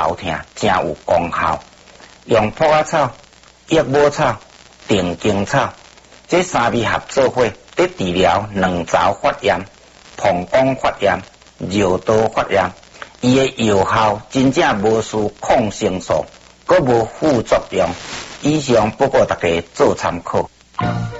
头痛真有功效。用破仔草、益母草、定经草这三味合做伙，得治疗两槽发炎、膀胱发炎、尿道发炎。伊的药效真正无输抗生素，阁无副作用。以上不过大家做参考。